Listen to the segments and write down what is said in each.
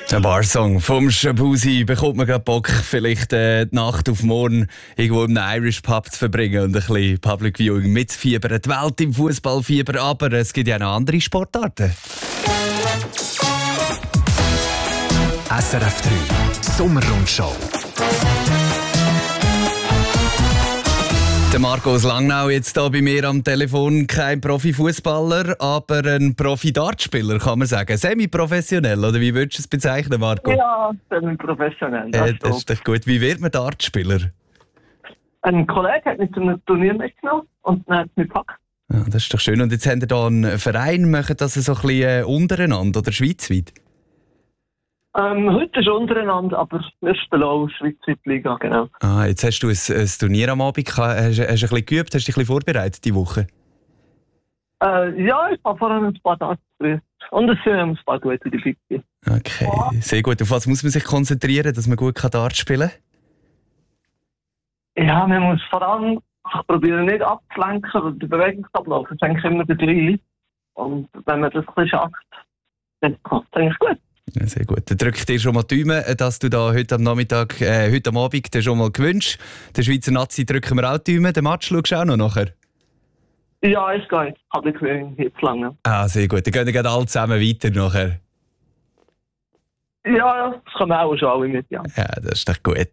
Ein Barsong vom Shabuzi bekommt man gerade Bock, vielleicht die Nacht auf morgen irgendwo im Irish Pub zu verbringen und ein bisschen Public Viewing mitzufiebern. Die Welt im Fußballfieber, aber es gibt ja noch andere Sportarten. SRF 3 Sommerrundschau. Der Marco aus Langnau jetzt hier bei mir am Telefon, kein Profifußballer, aber ein Profi-Dartspieler, kann man sagen. Semi-professionell, oder wie würdest du es bezeichnen, Marco? Ja, semi-professionell. Das ist doch gut. Wie wird man Dartspieler? Ein Kollege hat mich zu einem Turnier mitgenommen und dann hat es mich gepackt. Ja, das ist doch schön. Und jetzt haben ihr hier einen Verein, machen das so ein bisschen untereinander oder schweizweit? Heute ist untereinander, aber wir spielen auch Schweizweit Liga, genau. Ah, jetzt hast du ein Turnier am Abend gehabt. Hast du ein bisschen geübt, hast dich ein bisschen vorbereitet diese Woche? Ja, ich habe vorhin ein paar Tage gespielt. Und es sind ein paar gute dabei. Okay, sehr gut. Auf was muss man sich konzentrieren, dass man gut Dart spielen kann? Ja, man muss vor allem probieren, nicht abzulenken, weil der Bewegungsablauf ist eigentlich immer der gleiche. Und wenn man das ein bisschen schafft, dann klappt es eigentlich gut. Ja, sehr gut. Dann drücke ich dir schon mal die Daumen, dass du da heute am Nachmittag, heute am Abend schon mal gewünscht. Der Schweizer Nazi drücken wir auch die Daumen. Den Match schaust du auch noch nachher? Ja, es geht. Habe ich gewöhnt, jetzt lange. Ah, sehr gut. Dann gehen wir alle zusammen weiter nachher. Ja, das kommen auch schon alle mit, ja. Ja, das ist doch gut.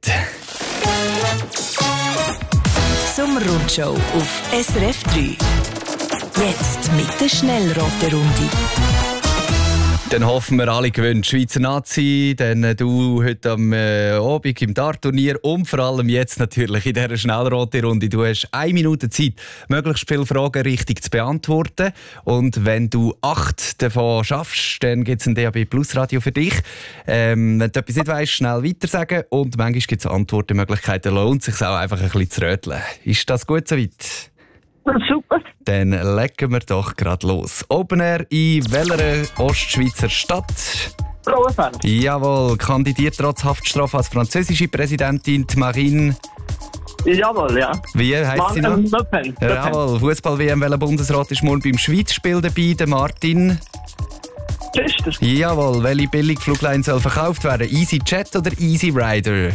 Sommerrundschau auf SRF 3. Jetzt mit der Schnellraterunde. Dann hoffen wir alle gewünscht. Schweizer Nazi, dann du heute am Abend im Dart-Turnier und vor allem jetzt natürlich in dieser Schnellraterunde. Du hast 1 Minute Zeit, möglichst viele Fragen richtig zu beantworten. Und wenn du 8 davon schaffst, dann gibt es ein DAB Plus Radio für dich. Wenn du etwas nicht weißt, schnell weiter sagen. Und manchmal gibt es Antwortmöglichkeiten. Lohnt sich auch einfach ein bisschen zu röteln. Ist das gut soweit? Super. Dann legen wir doch gerade los. Open Air in welcher Ostschweizer Stadt? Frauenfeld. Jawohl, kandidiert trotz Haftstrafe als französische Präsidentin Marine. Jawohl, ja. Wie heisst sie noch? Le Pen. Jawohl, Fußball-WM, welcher Bundesrat ist morgen beim Schweizspiel dabei? Der Martin. Tschüss. Jawohl, welche Billigflugline soll verkauft werden? EasyJet oder EasyRider?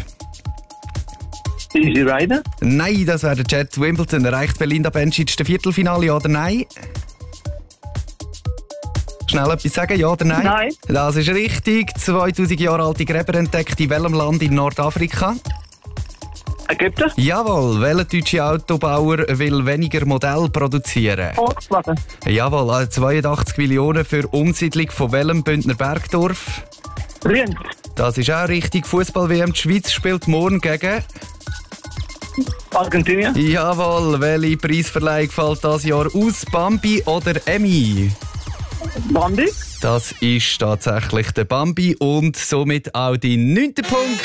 Easy Rider. Nein, das wäre der Jet. Wimbledon. Erreicht Belinda Bencic das Viertelfinale, ja oder nein? Schnell etwas sagen, ja oder nein? Nein. Das ist richtig. 2000 Jahre alte Gräber entdeckt in welchem Land in Nordafrika? Ägypten. Jawohl. Welcher deutsche Autobauer will weniger Modell produzieren? Volkswagen. Jawohl. 82 Millionen für Umsiedlung von welchem Bündner Bergdorf? Rient. Das ist auch richtig. Fußball-WM. Die Schweiz spielt morgen gegen... Argentinien. Jawohl, welche Preisverleihung fällt dieses Jahr aus? Bambi oder Emmy? Bambi. Das ist tatsächlich der Bambi und somit auch dein 9. Punkt.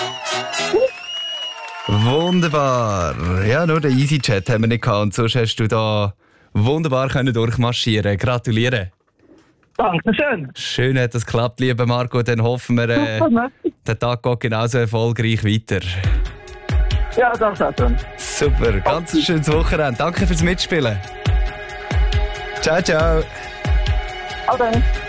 Wunderbar. Ja, nur den EasyJet haben wir nicht gehabt und sonst hast du da wunderbar können durchmarschieren. Gratuliere. Dankeschön. Schön hat das geklappt, lieber Marco. Dann hoffen wir, der Tag geht genauso erfolgreich weiter. Ja, das auch schon. Super, ganz schönes Wochenende. Danke fürs Mitspielen. Ciao, ciao. Okay.